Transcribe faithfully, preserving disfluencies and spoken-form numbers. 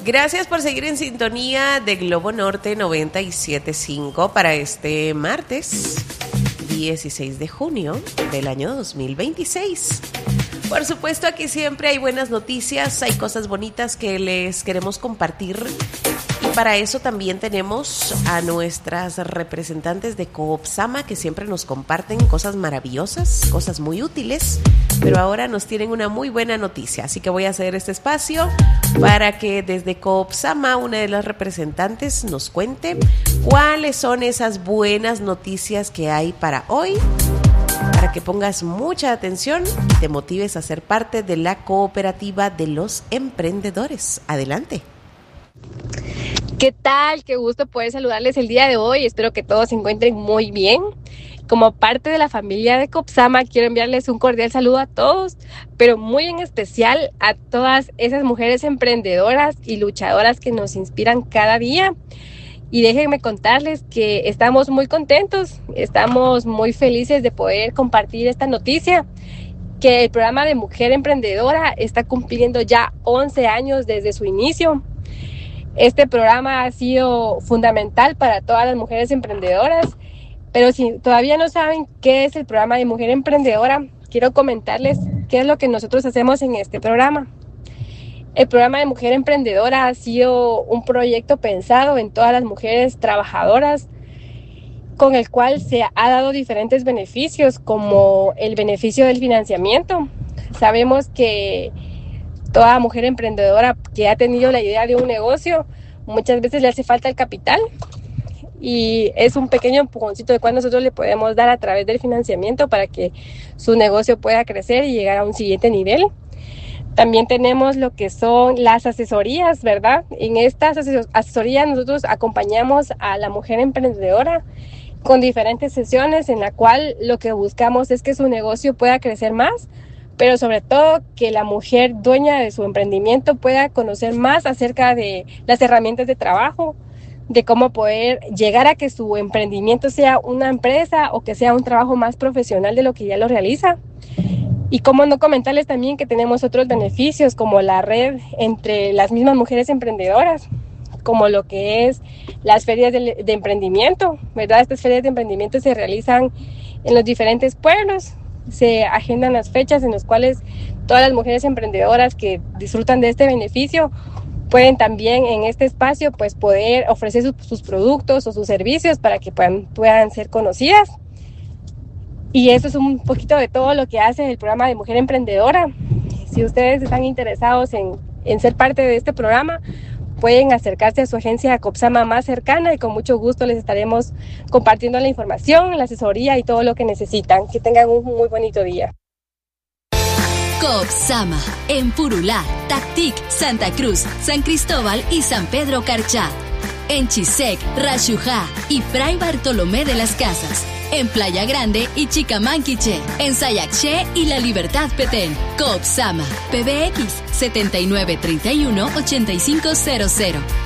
Gracias por seguir en sintonía de Globo Norte noventa y siete punto cinco para este martes dieciséis de junio del año dos mil veintiséis. Por supuesto, aquí siempre hay buenas noticias, hay cosas bonitas que les queremos compartir. Y para eso también tenemos a nuestras representantes de Coopsama que siempre nos comparten cosas maravillosas, cosas muy útiles, pero ahora nos tienen una muy buena noticia. Así que voy a hacer este espacio para que desde Coopsama una de las representantes nos cuente cuáles son esas buenas noticias que hay para hoy, para que pongas mucha atención y te motives a ser parte de la cooperativa de los emprendedores. Adelante. ¿Qué tal? Qué gusto poder saludarles el día de hoy. Espero que todos se encuentren muy bien. Como parte de la familia de Coopsama, quiero enviarles un cordial saludo a todos, pero muy en especial a todas esas mujeres emprendedoras y luchadoras que nos inspiran cada día. Y déjenme contarles que estamos muy contentos, estamos muy felices de poder compartir esta noticia, que el programa de Mujer Emprendedora está cumpliendo ya once años desde su inicio. Este programa ha sido fundamental para todas las mujeres emprendedoras, pero si todavía no saben qué es el programa de Mujer Emprendedora, quiero comentarles qué es lo que nosotros hacemos en este programa. El programa de Mujer Emprendedora ha sido un proyecto pensado en todas las mujeres trabajadoras, con el cual se ha dado diferentes beneficios, como el beneficio del financiamiento. Sabemos que toda mujer emprendedora que ha tenido la idea de un negocio, muchas veces le hace falta el capital y es un pequeño empujoncito de cual nosotros le podemos dar a través del financiamiento para que su negocio pueda crecer y llegar a un siguiente nivel. También tenemos lo que son las asesorías, ¿verdad? En estas asesorías nosotros acompañamos a la mujer emprendedora con diferentes sesiones en la cual lo que buscamos es que su negocio pueda crecer más, pero sobre todo que la mujer dueña de su emprendimiento pueda conocer más acerca de las herramientas de trabajo, de cómo poder llegar a que su emprendimiento sea una empresa o que sea un trabajo más profesional de lo que ya lo realiza. Y cómo no comentarles también que tenemos otros beneficios como la red entre las mismas mujeres emprendedoras, como lo que es las ferias de, de emprendimiento, ¿verdad? Estas ferias de emprendimiento se realizan en los diferentes pueblos. Se agendan las fechas en las cuales todas las mujeres emprendedoras que disfrutan de este beneficio pueden también en este espacio pues poder ofrecer sus, sus productos o sus servicios para que puedan, puedan ser conocidas. Y eso es un poquito de todo lo que hace el programa de Mujer Emprendedora. Si ustedes están interesados en, en ser parte de este programa, pueden acercarse a su agencia Coopsama más cercana y con mucho gusto les estaremos compartiendo la información, la asesoría y todo lo que necesitan. Que tengan un muy bonito día. Coopsama, en Purulá, Tactic, Santa Cruz, San Cristóbal y San Pedro Carchá. En Chisec, Rashujá y Fray Bartolomé de las Casas. En Playa Grande y Chicamanquiche. En Sayaché y La Libertad Petén. Coopsama, P B X setenta y nueve treinta y uno ochenta y cinco cero cero.